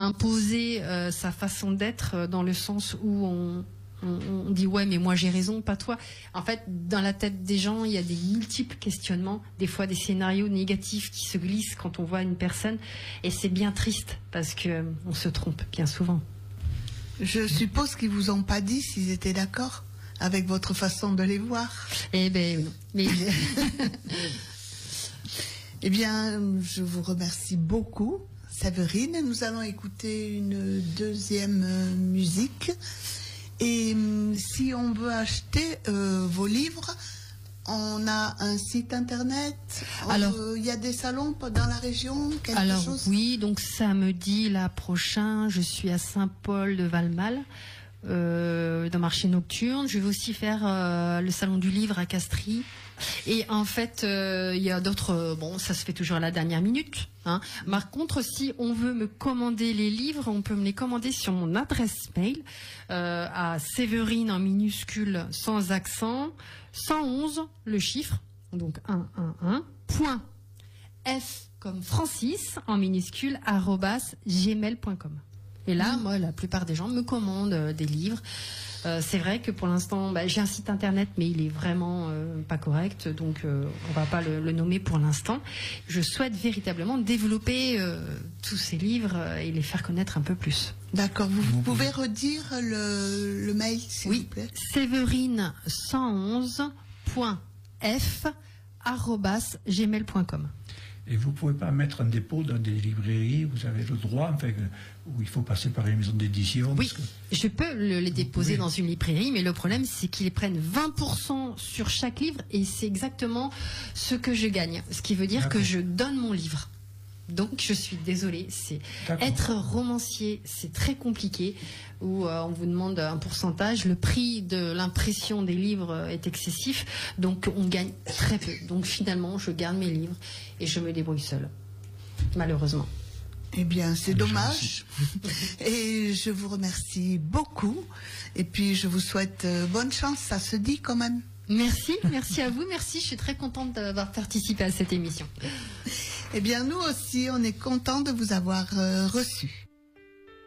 imposer sa façon d'être dans le sens où on dit ouais mais moi j'ai raison, pas toi. En fait, dans la tête des gens, il y a des multiples questionnements, des fois des scénarios négatifs qui se glissent quand on voit une personne, et c'est bien triste parce que on se trompe bien souvent. Je suppose qu'ils vous ont pas dit s'ils étaient d'accord avec votre façon de les voir. Eh ben non. Mais eh bien, je vous remercie beaucoup, Séverine. Nous allons écouter une deuxième musique. Et si on veut acheter vos livres, on a un site internet. Alors, il y a des salons dans la région, quelque chose. Oui, donc samedi là prochain, je suis à Saint-Paul de Valmal. Dans marché nocturne. Je vais aussi faire le salon du livre à Castries. Et en fait, il y a d'autres. Bon, ça se fait toujours à la dernière minute. Hein. Par contre, si on veut me commander les livres, on peut me les commander sur mon adresse mail à Séverine en minuscule sans accent 111 le chiffre donc 111 point F comme Francis en minuscule @gmail.com. Et là, moi, la plupart des gens me commandent des livres. C'est vrai que pour l'instant, j'ai un site internet, mais il est vraiment pas correct, donc on va pas le nommer pour l'instant. Je souhaite véritablement développer tous ces livres et les faire connaître un peu plus. D'accord. Vous pouvez redire le mail, s'il vous plaît. Séverine 111.f@gmail.com. Et vous ne pouvez pas mettre un dépôt dans des librairies, vous avez le droit, enfin, où il faut passer par une maison d'édition. Oui, je peux les déposer dans une librairie, mais le problème c'est qu'ils prennent 20% sur chaque livre et c'est exactement ce que je gagne. Ce qui veut dire que je donne mon livre. Donc je suis désolée, être romancier, c'est très compliqué, où on vous demande un pourcentage, le prix de l'impression des livres est excessif, donc on gagne très peu. Donc finalement, je garde mes livres et je me débrouille seule, malheureusement. Eh bien, c'est dommage. Et je vous remercie beaucoup. Et puis, je vous souhaite bonne chance. Ça se dit quand même. Merci à vous, merci. Je suis très contente d'avoir participé à cette émission. Eh bien, nous aussi, on est contents de vous avoir reçu.